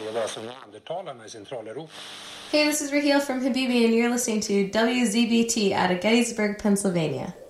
Hey, this is Raheel from Habibi, and you're listening to WZBT out of Gettysburg, Pennsylvania.